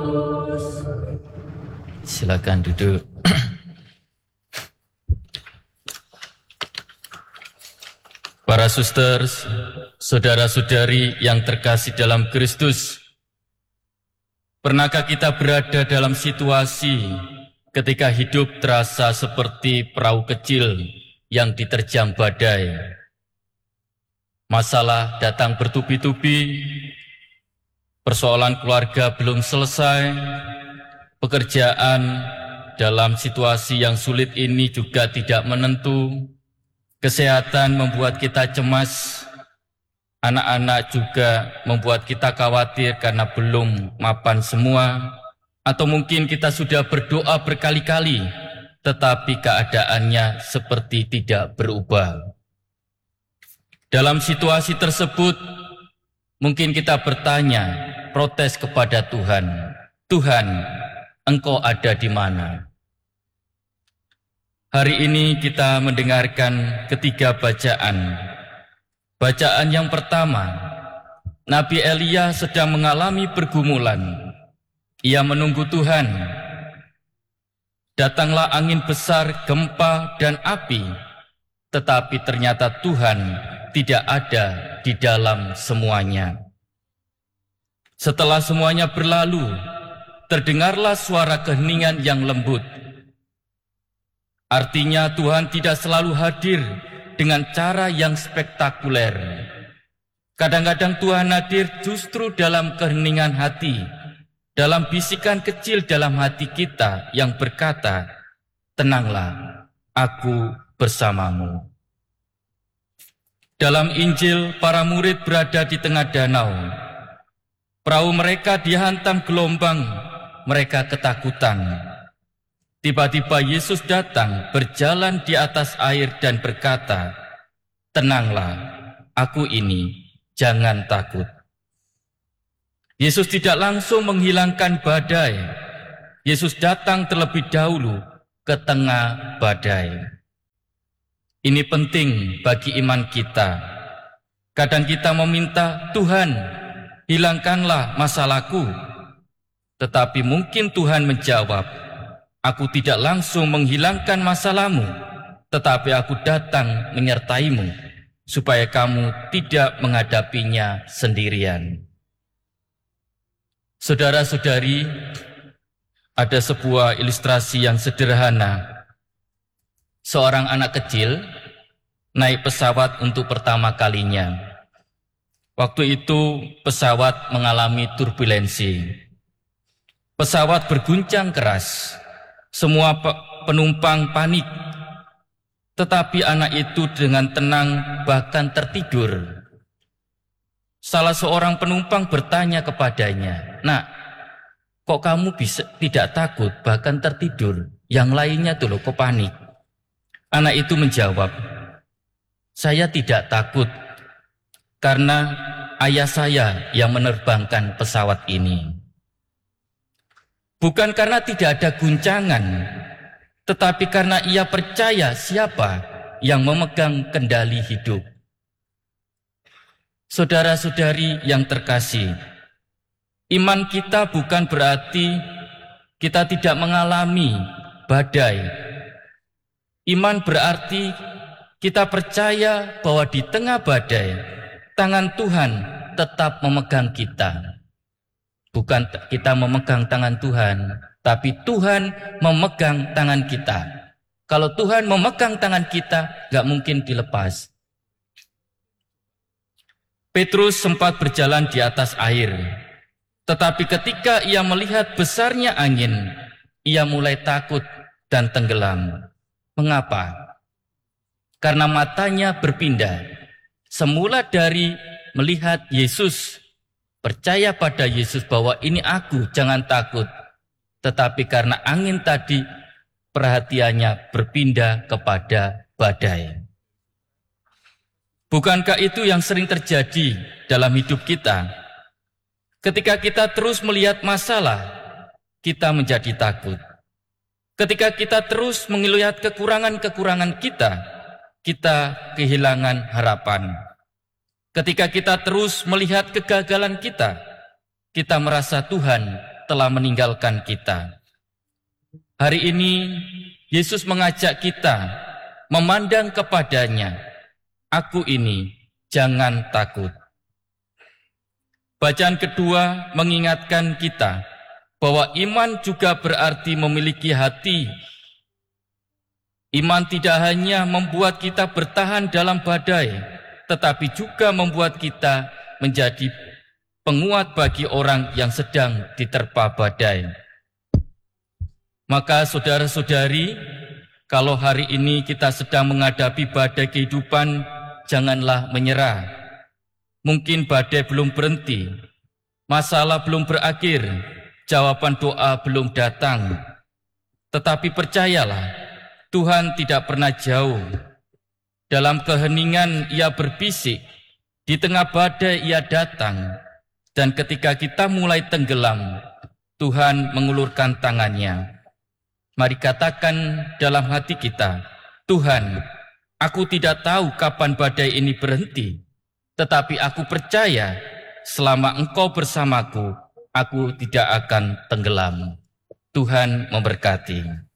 Silakan duduk. Para suster, saudara-saudari yang terkasih dalam Kristus, pernahkah kita berada dalam situasi ketika hidup terasa seperti perahu kecil yang diterjang badai? Masalah datang bertubi-tubi, persoalan keluarga belum selesai, pekerjaan dalam situasi yang sulit ini juga tidak menentu, kesehatan membuat kita cemas, anak-anak juga membuat kita khawatir karena belum mapan semua, atau mungkin kita sudah berdoa berkali-kali, tetapi keadaannya seperti tidak berubah. Dalam situasi tersebut, mungkin kita bertanya, protes kepada Tuhan, Tuhan, Engkau ada di mana? Hari ini kita mendengarkan ketiga bacaan. Bacaan yang pertama, Nabi Elia sedang mengalami pergumulan. Ia menunggu Tuhan. Datanglah angin besar, gempa, dan api, tetapi ternyata Tuhan tidak ada di dalam semuanya. Setelah semuanya berlalu, terdengarlah suara keheningan yang lembut. Artinya Tuhan tidak selalu hadir dengan cara yang spektakuler. Kadang-kadang Tuhan hadir justru dalam keheningan hati, dalam bisikan kecil dalam hati kita yang berkata, tenanglah, aku bersamamu. Dalam Injil, para murid berada di tengah danau. Perahu mereka dihantam gelombang, mereka ketakutan. Tiba-tiba Yesus datang, berjalan di atas air dan berkata, tenanglah, aku ini, jangan takut. Yesus tidak langsung menghilangkan badai. Yesus datang terlebih dahulu ke tengah badai. Ini penting bagi iman kita. Kadang kita meminta, Tuhan, hilangkanlah masalahku. Tetapi mungkin Tuhan menjawab, aku tidak langsung menghilangkan masalahmu, tetapi aku datang menyertaimu, supaya kamu tidak menghadapinya sendirian. Saudara-saudari, ada sebuah ilustrasi yang sederhana. Seorang anak kecil naik pesawat untuk pertama kalinya. Waktu itu pesawat mengalami turbulensi. Pesawat berguncang keras. Semua penumpang panik. Tetapi anak itu dengan tenang bahkan tertidur. Salah seorang penumpang bertanya kepadanya, "Nak, kok kamu bisa tidak takut bahkan tertidur? Yang lainnya tuh loh kok panik?" Anak itu menjawab, "Saya tidak takut karena ayah saya yang menerbangkan pesawat ini." Bukan karena tidak ada guncangan, tetapi karena ia percaya siapa yang memegang kendali hidup. Saudara-saudari yang terkasih, iman kita bukan berarti kita tidak mengalami badai. Iman berarti kita percaya bahwa di tengah badai, tangan Tuhan tetap memegang kita. Bukan kita memegang tangan Tuhan, tapi Tuhan memegang tangan kita. Kalau Tuhan memegang tangan kita, gak mungkin dilepas. Petrus sempat berjalan di atas air, tetapi ketika ia melihat besarnya angin, ia mulai takut dan tenggelam. Mengapa? Karena matanya berpindah. Semula dari melihat Yesus, percaya pada Yesus bahwa ini aku, jangan takut. Tetapi karena angin tadi, perhatiannya berpindah kepada badai. Bukankah itu yang sering terjadi dalam hidup kita? Ketika kita terus melihat masalah, kita menjadi takut. Ketika kita terus melihat kekurangan-kekurangan kita kehilangan harapan. Ketika kita terus melihat kegagalan kita merasa Tuhan telah meninggalkan kita. Hari ini Yesus mengajak kita memandang kepadanya. Aku ini, jangan takut. Bacaan kedua mengingatkan kita bahwa iman juga berarti memiliki hati. Iman tidak hanya membuat kita bertahan dalam badai, tetapi juga membuat kita menjadi penguat bagi orang yang sedang diterpa badai. Maka saudara-saudari, kalau hari ini kita sedang menghadapi badai kehidupan, janganlah menyerah. Mungkin badai belum berhenti, masalah belum berakhir, jawaban doa belum datang. Tetapi percayalah, Tuhan tidak pernah jauh. Dalam keheningan Ia berbisik, di tengah badai Ia datang. Dan ketika kita mulai tenggelam, Tuhan mengulurkan tangannya. Mari katakan dalam hati kita, Tuhan, aku tidak tahu kapan badai ini berhenti, tetapi aku percaya selama Engkau bersamaku, aku tidak akan tenggelam. Tuhan memberkati.